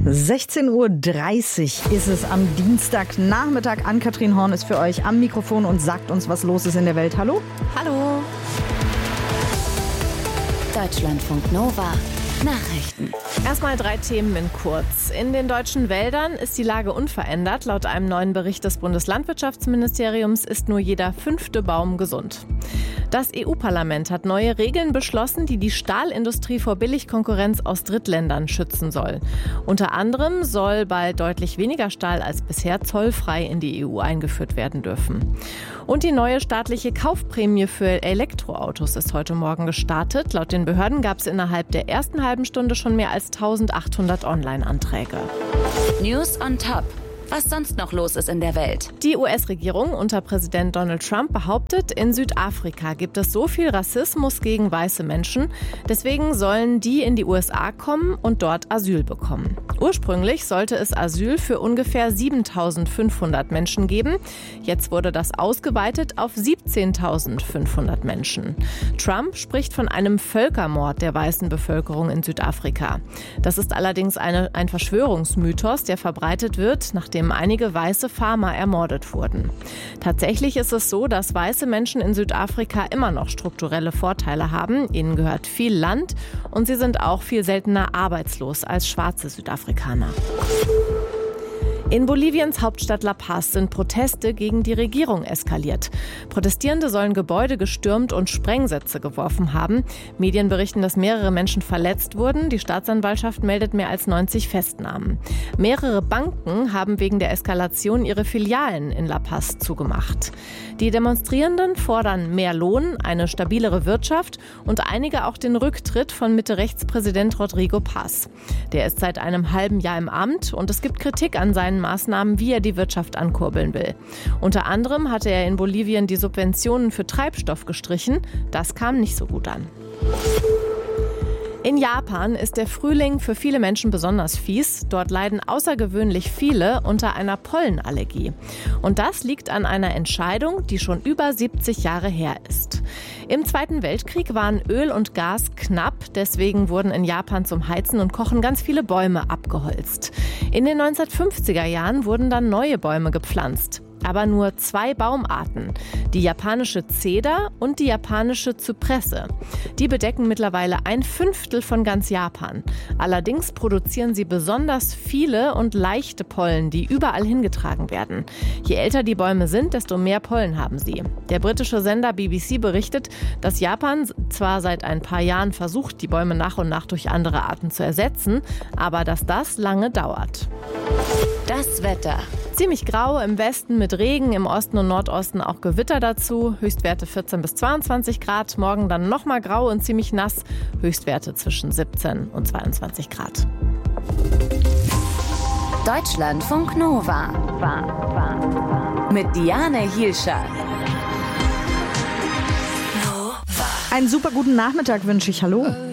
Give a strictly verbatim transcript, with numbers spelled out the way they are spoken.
sechzehn Uhr dreißig ist es am Dienstagnachmittag. Ann-Kathrin Horn ist für euch am Mikrofon und sagt uns, was los ist in der Welt. Hallo? Hallo. Deutschlandfunk Nova. Nachrichten. Erstmal drei Themen in kurz. In den deutschen Wäldern ist die Lage unverändert. Laut einem neuen Bericht des Bundeslandwirtschaftsministeriums ist nur jeder fünfte Baum gesund. Das E U-Parlament hat neue Regeln beschlossen, die die Stahlindustrie vor Billigkonkurrenz aus Drittländern schützen soll. Unter anderem soll bald deutlich weniger Stahl als bisher zollfrei in die E U eingeführt werden dürfen. Und die neue staatliche Kaufprämie für Elektroautos ist heute Morgen gestartet. Laut den Behörden gab es innerhalb der ersten halben Stunde schon mehr als eintausendachthundert Online-Anträge. News on Top. Was sonst noch los ist in der Welt. Die U S-Regierung unter Präsident Donald Trump behauptet, in Südafrika gibt es so viel Rassismus gegen weiße Menschen. Deswegen sollen die in die U S A kommen und dort Asyl bekommen. Ursprünglich sollte es Asyl für ungefähr siebentausendfünfhundert Menschen geben. Jetzt wurde das ausgeweitet auf siebzehntausendfünfhundert Menschen. Trump spricht von einem Völkermord der weißen Bevölkerung in Südafrika. Das ist allerdings eine, ein Verschwörungsmythos, der verbreitet wird, nachdem einige weiße Farmer ermordet wurden. Tatsächlich ist es so, dass weiße Menschen in Südafrika immer noch strukturelle Vorteile haben. Ihnen gehört viel Land und sie sind auch viel seltener arbeitslos als schwarze Südafrikaner. In Boliviens Hauptstadt La Paz sind Proteste gegen die Regierung eskaliert. Protestierende sollen Gebäude gestürmt und Sprengsätze geworfen haben. Medien berichten, dass mehrere Menschen verletzt wurden. Die Staatsanwaltschaft meldet mehr als neunzig Festnahmen. Mehrere Banken haben wegen der Eskalation ihre Filialen in La Paz zugemacht. Die Demonstrierenden fordern mehr Lohn, eine stabilere Wirtschaft und einige auch den Rücktritt von Mitte-Rechts-Präsident Rodrigo Paz. Der ist seit einem halben Jahr im Amt und es gibt Kritik an seinen Maßnahmen, wie er die Wirtschaft ankurbeln will. Unter anderem hatte er in Bolivien die Subventionen für Treibstoff gestrichen. Das kam nicht so gut an. In Japan ist der Frühling für viele Menschen besonders fies. Dort leiden außergewöhnlich viele unter einer Pollenallergie. Und das liegt an einer Entscheidung, die schon über siebzig Jahre her ist. Im Zweiten Weltkrieg waren Öl und Gas knapp. Deswegen wurden in Japan zum Heizen und Kochen ganz viele Bäume abgeholzt. In den neunzehnhundertfünfziger Jahren wurden dann neue Bäume gepflanzt. Aber nur zwei Baumarten, die japanische Zeder und die japanische Zypresse. Die bedecken mittlerweile ein Fünftel von ganz Japan. Allerdings produzieren sie besonders viele und leichte Pollen, die überall hingetragen werden. Je älter die Bäume sind, desto mehr Pollen haben sie. Der britische Sender B B C berichtet, dass Japan zwar seit ein paar Jahren versucht, die Bäume nach und nach durch andere Arten zu ersetzen, aber dass das lange dauert. Das Wetter. Ziemlich grau im Westen mit Regen, im Osten und Nordosten auch Gewitter dazu. Höchstwerte vierzehn bis zweiundzwanzig Grad. Morgen dann nochmal grau und ziemlich nass. Höchstwerte zwischen siebzehn und zweiundzwanzig Grad. Deutschlandfunk Nova. Mit Diane Hielscher. Einen super guten Nachmittag wünsche ich. Hallo.